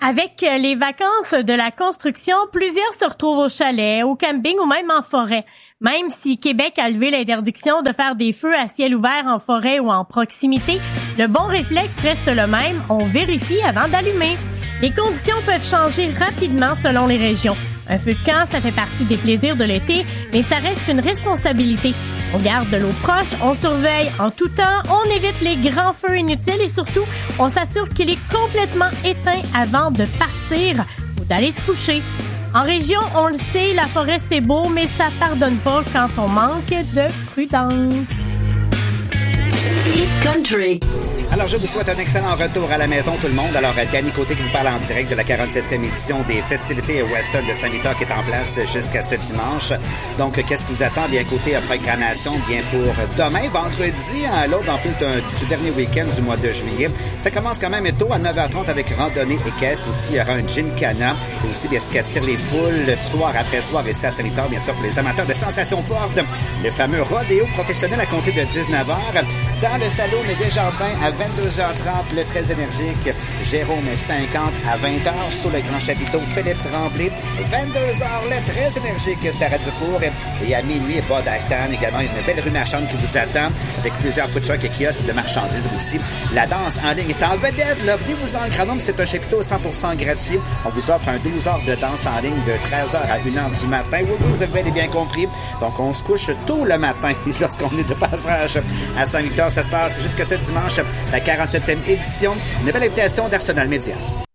Avec les vacances de la construction, plusieurs se retrouvent au chalet, au camping ou même en forêt. Même si Québec a levé l'interdiction de faire des feux à ciel ouvert en forêt ou en proximité, le bon réflexe reste le même, on vérifie avant d'allumer. Les conditions peuvent changer rapidement selon les régions. Un feu de camp, ça fait partie des plaisirs de l'été, mais ça reste une responsabilité. On garde de l'eau proche, on surveille en tout temps, on évite les grands feux inutiles et surtout, on s'assure qu'il est complètement éteint avant de partir ou d'aller se coucher. En région, on le sait, la forêt c'est beau, mais ça pardonne pas quand on manque de prudence. Hit Country. Alors, je vous souhaite un excellent retour à la maison, tout le monde. Alors, Danny Côté qui vous parle en direct de la 47e édition des festivités Western de Saint-Victor qui est en place jusqu'à ce dimanche. Donc, qu'est-ce qui vous attend? Bien, côté programmation, bien pour demain, vendredi, à l'aube, en plus du dernier week-end du mois de juillet. Ça commence quand même tôt, à 9h30 avec randonnée équestre. Aussi, il y aura un gymkhana. Et aussi, bien, ce qui attire les foules, soir après soir, ici à Saint-Victor, bien sûr, pour les amateurs de sensations fortes. Le fameux rodéo professionnel à compter de 19h. Dans le salon Desjardins, à 22h30, le très énergique Jérôme 50 à 20h sur le grand chapiteau Philippe Tremblay. 22h, le très énergique Sarah Dufour. Et à minuit, Bud Acton, également une belle rue marchande qui vous attend avec plusieurs food trucks et kiosques de marchandises aussi. La danse en ligne est en vedette. Là, venez-vous en grand nombre, c'est un chapiteau 100% gratuit. On vous offre un 12 heures de danse en ligne de 13h à 1h du matin. Oui, vous avez bien compris. Donc, on se couche tôt le matin lorsqu'on est de passage à Saint-Victor. Ça se passe jusqu'à ce dimanche, la 47e édition. Une belle invitation d'Arsenal Média.